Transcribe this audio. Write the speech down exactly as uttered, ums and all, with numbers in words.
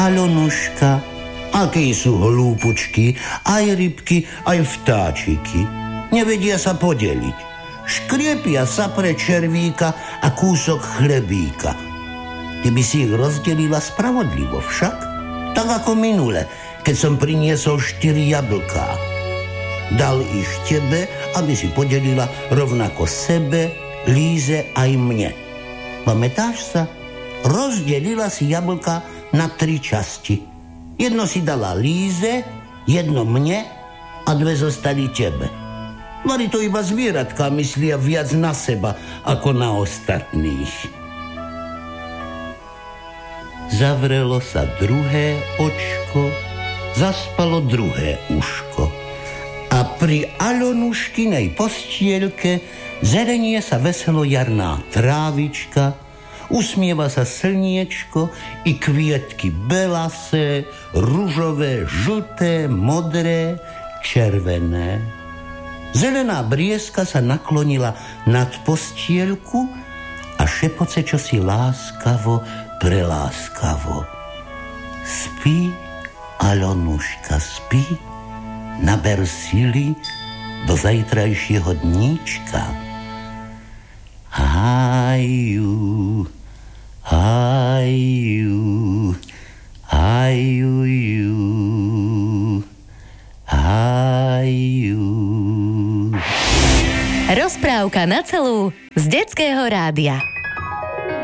Alonuška, akí sú hlúpučky, aj rybky, aj vtáčiky. Nevedia sa podeliť. Škriepia sa pre červíka a kúsok chlebíka. Ty by si ich rozdelila spravodlivo však, tak ako minule, keď som priniesol štyri jablká. Dal ich tebe, aby si podelila rovnako sebe, Líze aj mne. Pamätáš sa? Rozdelila si jablka na tri časti. Jedno si dala Líze, jedno mne a dve zostali tebe. Mali to iba zvieratka, myslia viac na seba ako na ostatných. Zavrelo sa druhé očko, zaspalo druhé uško. A pri Alonuškinej postielke zelenie sa veselo jarná trávička, usmieva sa slniečko i kvietky belasé, ružové, žlté, modré, červené. Zelená brieska sa naklonila nad postielku a šepoce čosi láskavo, preláskavo. Spí, Alonuška, spí, naber sily do zajtrajšieho dníčka. Haju, haju, haju, haju. Rozprávka na celú z Detského rádia.